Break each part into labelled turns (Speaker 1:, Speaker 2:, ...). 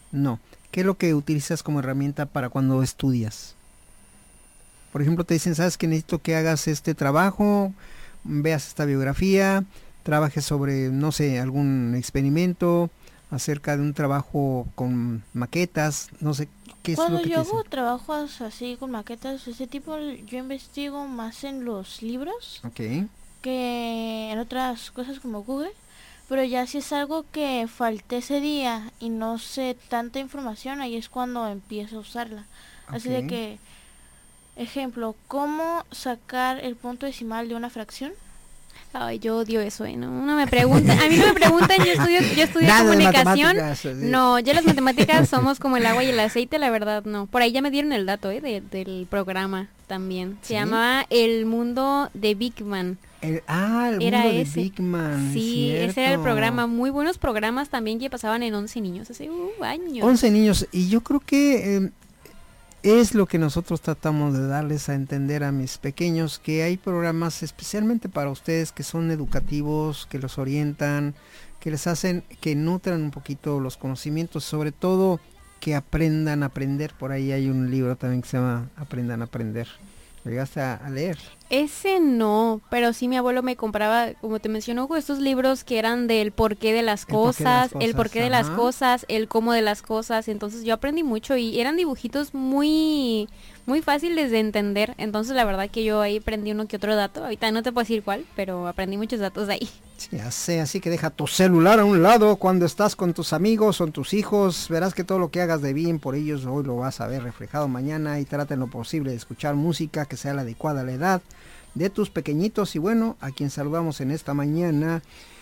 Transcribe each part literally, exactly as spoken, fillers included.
Speaker 1: No. ¿Qué es lo que utilizas como herramienta para cuando estudias? Por ejemplo, te dicen, ¿sabes que necesito que hagas este trabajo? Veas esta biografía, trabajes sobre, no sé, algún experimento acerca de un trabajo con maquetas, no sé, ¿qué es lo
Speaker 2: Cuando
Speaker 1: que
Speaker 2: yo
Speaker 1: te
Speaker 2: hago
Speaker 1: dicen?
Speaker 2: trabajos así con maquetas de ese tipo, yo investigo más en los libros
Speaker 1: Ok,
Speaker 2: que en otras cosas como Google. Pero ya si es algo que falté ese día y no sé tanta información, ahí es cuando empiezo a usarla. Así de
Speaker 1: ok.
Speaker 2: que, ejemplo, ¿cómo sacar el punto decimal de una fracción?
Speaker 3: Ay, yo odio eso, ¿eh? No, no me preguntan, a mí no me preguntan, yo estudio, yo estudié
Speaker 1: Nada de
Speaker 3: comunicación.
Speaker 1: matemáticas. así.
Speaker 3: No, ya las matemáticas somos como el agua y el aceite, la verdad, no. Por ahí ya me dieron el dato, ¿eh? De- del programa también. Se
Speaker 1: ¿Sí?
Speaker 3: llamaba El Mundo de Big Man.
Speaker 1: El, ah, el
Speaker 3: Era
Speaker 1: mundo de
Speaker 3: ese.
Speaker 1: Big Man, es
Speaker 3: Sí, ese era el
Speaker 1: cierto.
Speaker 3: programa. Muy buenos programas también que pasaban en Once Niños hace uh,
Speaker 1: once
Speaker 3: años.
Speaker 1: niños, y yo creo que eh, es lo que nosotros tratamos de darles a entender a mis pequeños, que hay programas especialmente para ustedes que son educativos, que los orientan, que les hacen que nutran un poquito los conocimientos, sobre todo que aprendan a aprender. Por ahí hay un libro también que se llama Aprendan a aprender. ¿Lo llegaste a, a leer?
Speaker 3: Ese no, pero sí mi abuelo me compraba, como te mencionó, estos libros que eran del porqué de las
Speaker 1: El porqué de las
Speaker 3: cosas, el
Speaker 1: cosas,
Speaker 3: porqué de las
Speaker 1: ajá.
Speaker 3: cosas, el cómo de las cosas, entonces yo aprendí mucho y eran dibujitos muy muy fáciles de entender, entonces la verdad que yo ahí aprendí uno que otro dato, ahorita no te puedo decir cuál, pero aprendí muchos datos de ahí.
Speaker 1: Sí, ya sé, así que deja tu celular a un lado cuando estás con tus amigos o tus hijos. Verás que todo lo que hagas de bien por ellos hoy lo vas a ver reflejado mañana, y trata en lo posible de escuchar música que sea la adecuada a la edad de tus pequeñitos. Y bueno, a quien saludamos en esta mañana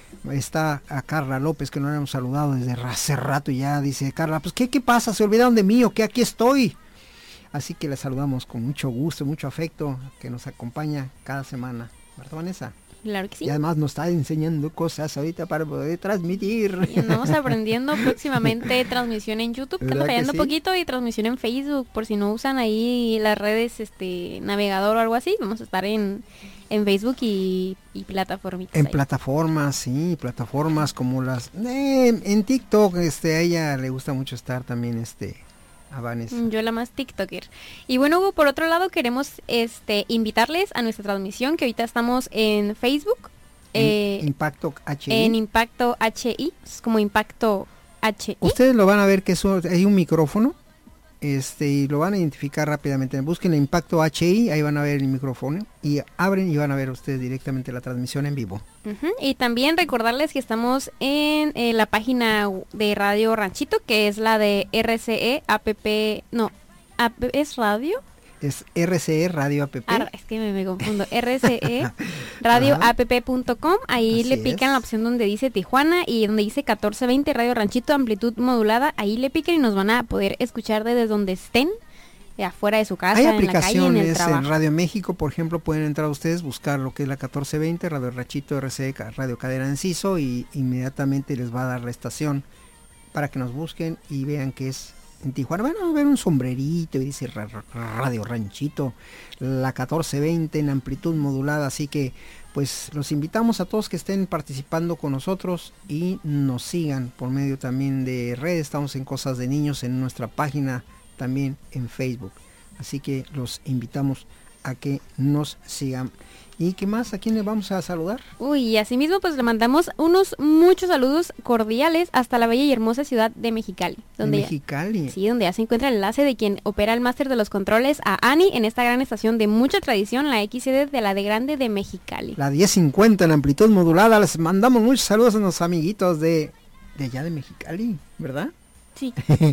Speaker 1: está a Carla López, que no la hemos saludado desde hace rato y ya dice Carla, pues ¿qué, qué pasa? ¿Se olvidaron de mí o que aquí estoy? Así que le saludamos con mucho gusto, mucho afecto, que nos acompaña cada semana. ¿Verdad, Vanessa?
Speaker 3: Claro que
Speaker 1: Y
Speaker 3: sí.
Speaker 1: además nos está enseñando cosas ahorita para poder transmitir.
Speaker 3: Y andamos aprendiendo próximamente transmisión en YouTube, que anda
Speaker 1: ¿Verdad que
Speaker 3: fallando un
Speaker 1: sí?
Speaker 3: poquito, y transmisión en Facebook, por si no usan ahí las redes, este, navegador o algo así, vamos a estar en, en Facebook y, y plataformitas
Speaker 1: En
Speaker 3: ahí.
Speaker 1: plataformas, sí, plataformas como las... Eh, en TikTok, este, a ella le gusta mucho estar también, este, a Vanessa.
Speaker 3: Mm, Yo la más TikToker. Y bueno, Hugo, por otro lado queremos este invitarles a nuestra transmisión, que ahorita estamos en Facebook,
Speaker 1: En
Speaker 3: eh,
Speaker 1: Impacto H
Speaker 3: en
Speaker 1: I.
Speaker 3: Impacto H I, es como Impacto H I.
Speaker 1: Ustedes lo van a ver que eso, hay un micrófono, este, y lo van a identificar rápidamente. Busquen el Impacto H I, ahí van a ver el micrófono y abren y van a ver ustedes directamente la transmisión en vivo.
Speaker 3: Ujú. Y también recordarles que estamos en eh, la página de Radio Ranchito, que es la de R C E App, no, app, ¿es radio?
Speaker 1: Es R C E Radio App.
Speaker 3: Ah, es que me, me confundo. R C E radio
Speaker 1: Ajá,
Speaker 3: app punto com. Ahí le
Speaker 1: así
Speaker 3: pican la
Speaker 1: es.
Speaker 3: opción donde dice Tijuana y donde dice catorce veinte Radio Ranchito, amplitud modulada. Ahí le pican y nos van a poder escuchar desde donde estén, de afuera de su casa,
Speaker 1: Hay
Speaker 3: en la calle, en el
Speaker 1: aplicaciones en
Speaker 3: trabajo.
Speaker 1: Radio México, por ejemplo, pueden entrar ustedes, buscar lo que es la catorce veinte, Radio Rachito, R C E, Radio Cadena Enciso, y inmediatamente les va a dar la estación para que nos busquen y vean que es en Tijuana. Van a ver un sombrerito y dice Radio Ranchito, la catorce veinte en amplitud modulada. Así que pues los invitamos a todos que estén participando con nosotros y nos sigan por medio también de redes. Estamos en Cosas de Niños en nuestra página, también en Facebook. Así que los invitamos a que nos sigan. ¿Y qué más? ¿A quién le vamos a saludar?
Speaker 3: Uy, y asimismo pues le mandamos unos muchos saludos cordiales hasta la bella y hermosa ciudad de Mexicali, donde
Speaker 1: De
Speaker 3: ya,
Speaker 1: Mexicali.
Speaker 3: sí, donde ya se encuentra el enlace de quien opera el máster de los controles, a Ani, en esta gran estación de mucha tradición, la X C D de la de Grande de Mexicali.
Speaker 1: La diez cincuenta en amplitud modulada. Les mandamos muchos saludos a los amiguitos de, de allá de Mexicali, ¿verdad?
Speaker 3: Sí.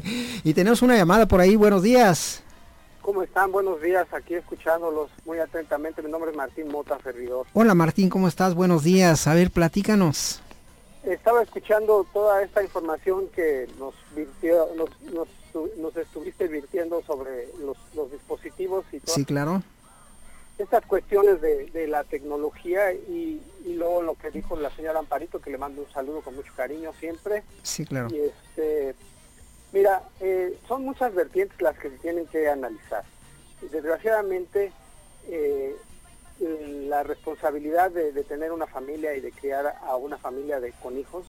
Speaker 1: Y tenemos una llamada por ahí. Buenos días.
Speaker 4: ¿Cómo están? Buenos días, aquí escuchándolos muy atentamente. Mi nombre es Martín Mota, servidor.
Speaker 1: Hola Martín, ¿cómo estás? Buenos días. A ver, platícanos.
Speaker 4: Estaba escuchando toda esta información que nos virtió, nos, nos, nos estuviste virtiendo sobre los, los dispositivos y todas
Speaker 1: Sí, claro.
Speaker 4: estas cuestiones de, de la tecnología, y, y luego lo que dijo la señora Amparito, que le mando un saludo con mucho cariño siempre.
Speaker 1: Sí, claro.
Speaker 4: Y este, mira, eh, son muchas vertientes las que se tienen que analizar. Desgraciadamente, eh, la responsabilidad de, de tener una familia y de criar a una familia de con hijos